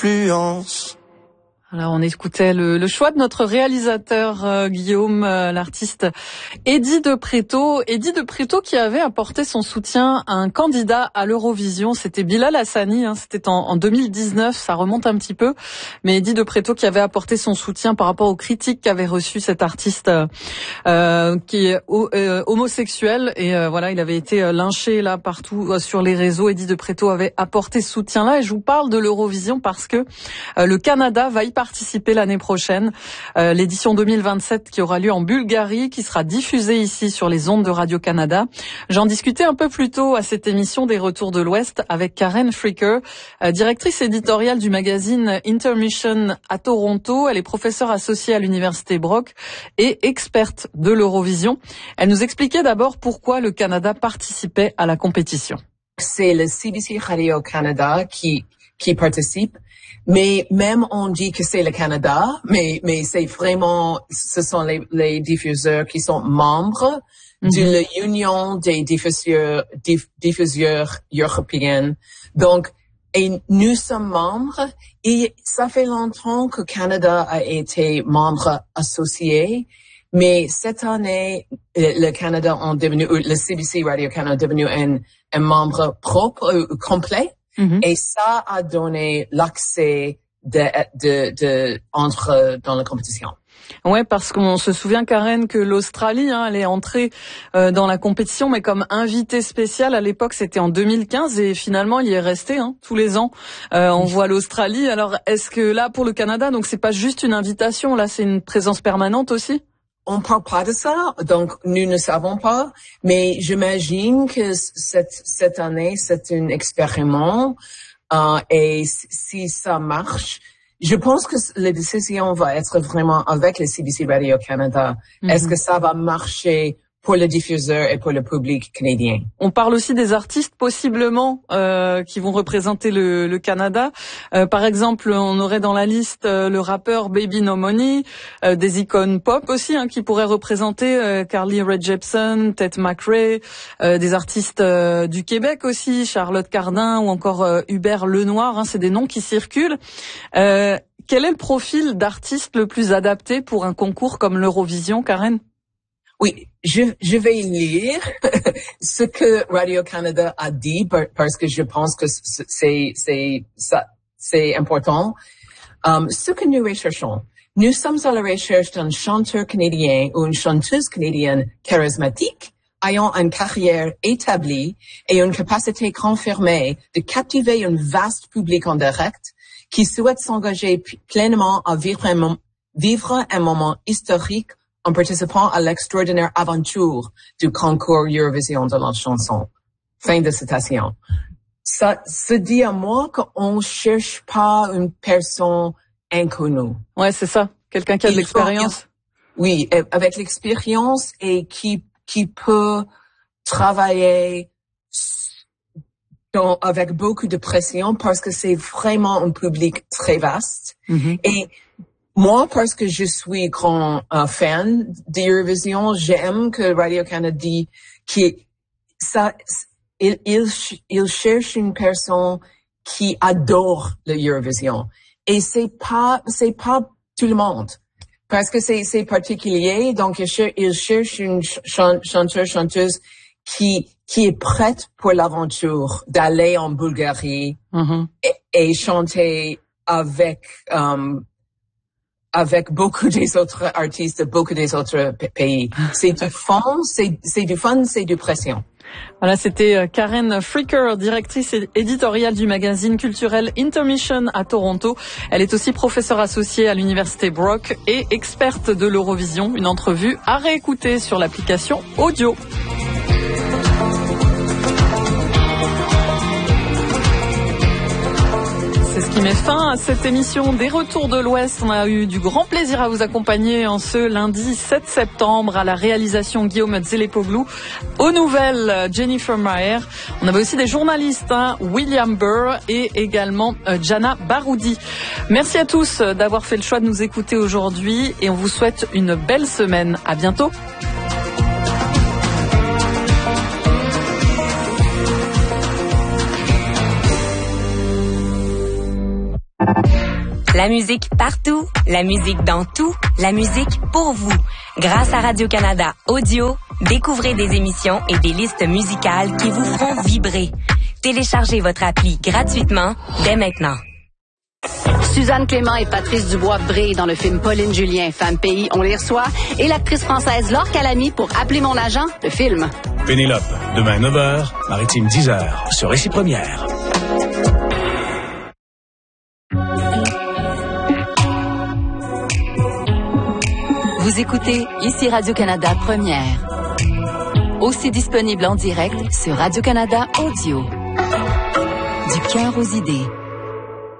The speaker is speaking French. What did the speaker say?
influence. Alors on écoutait le choix de notre réalisateur Guillaume, l'artiste Eddie de Pretto qui avait apporté son soutien à un candidat à l'Eurovision, c'était Bilal Hassani, c'était en 2019, ça remonte un petit peu, mais Eddie de Pretto qui avait apporté son soutien par rapport aux critiques qu'avait reçues cet artiste qui est homosexuel et voilà, il avait été lynché là partout sur les réseaux. Eddie de Pretto avait apporté ce soutien-là et je vous parle de l'Eurovision parce que le Canada va y participer l'année prochaine, l'édition 2027 qui aura lieu en Bulgarie, qui sera diffusée ici sur les ondes de Radio-Canada. J'en discutais un peu plus tôt à cette émission des Retours de l'Ouest avec Karen Fricker, directrice éditoriale du magazine Intermission à Toronto. Elle est professeure associée à l'Université Brock et experte de l'Eurovision. Elle nous expliquait d'abord pourquoi le Canada participait à la compétition. C'est le CBC Radio-Canada qui participe. Mais même on dit que c'est le Canada, mais c'est vraiment, ce sont les diffuseurs qui sont membres de l'Union des diffuseurs européens. Donc, et nous sommes membres et ça fait longtemps que le Canada a été membre associé. Mais cette année, le Canada le CBC Radio-Canada est devenu un membre propre, complet. Et ça a donné l'accès entre dans la compétition. Ouais, parce qu'on se souvient, Karen, que l'Australie, elle est entrée dans la compétition, mais comme invitée spéciale. À l'époque, c'était en 2015 et finalement, il y est resté tous les ans. On voit l'Australie. Alors, est-ce que là, pour le Canada, donc c'est pas juste une invitation, là, c'est une présence permanente aussi? On parle pas de ça, donc nous ne savons pas, mais j'imagine que cette année, c'est un expériment, et si ça marche, je pense que la décision va être vraiment avec le CBC Radio-Canada. Est-ce que ça va marcher pour le diffuseur et pour le public canadien? On parle aussi des artistes possiblement qui vont représenter le Canada. Par exemple, on aurait dans la liste le rappeur Baby No Money, des icônes pop aussi qui pourraient représenter Carly Rae Jepsen, Tate McRae, des artistes du Québec aussi, Charlotte Cardin ou encore Hubert Lenoir. C'est des noms qui circulent. Quel est le profil d'artiste le plus adapté pour un concours comme l'Eurovision, Karen? Oui, je vais lire ce que Radio-Canada a dit parce que je pense que c'est important. Ce que nous recherchons, nous sommes à la recherche d'un chanteur canadien ou une chanteuse canadienne charismatique, ayant une carrière établie et une capacité confirmée de captiver un vaste public en direct qui souhaite s'engager pleinement à vivre un moment historique en participant à l'extraordinaire aventure du concours Eurovision de la chanson. Fin de citation. Ça se dit à moi qu'on cherche pas une personne inconnue. Ouais, c'est ça. Quelqu'un qui a de l'expérience. Oui, avec l'expérience et qui peut travailler avec beaucoup de pression parce que c'est vraiment un public très vaste. Et moi, parce que je suis grand fan d'Eurovision, j'aime que Radio-Canada dit qu'il cherche une personne qui adore l'Eurovision. Et c'est pas tout le monde. Parce que c'est particulier, donc il cherche une chanteuse qui est prête pour l'aventure d'aller en Bulgarie et chanter avec beaucoup des autres artistes de beaucoup des autres pays. C'est du fun, c'est du pression. Voilà, c'était Karen Fricker, directrice éditoriale du magazine culturel Intermission à Toronto. Elle est aussi professeure associée à l'Université Brock et experte de l'Eurovision. Une entrevue à réécouter sur l'application audio. C'est ce qui met fin à cette émission des Retours de l'Ouest. On a eu du grand plaisir à vous accompagner en ce lundi 7 septembre à la réalisation Guillaume Zelepoglou, aux nouvelles Jennifer Maher. On avait aussi des journalistes, William Burr et également Jana Baroudi. Merci à tous d'avoir fait le choix de nous écouter aujourd'hui et on vous souhaite une belle semaine. À bientôt. La musique partout, la musique dans tout, la musique pour vous. Grâce à Radio-Canada Audio, découvrez des émissions et des listes musicales qui vous feront vibrer. Téléchargez votre appli gratuitement dès maintenant. Suzanne Clément et Patrice Dubois-Bré dans le film Pauline Julien, Femme Pays, on les reçoit. Et l'actrice française Laure Calamy pour Appeler mon agent, le film. Pénélope, demain 9h, Maritime 10h, sur Récit Première. Vous écoutez ici Radio-Canada Première. Aussi disponible en direct sur Radio-Canada Audio. Du cœur aux idées.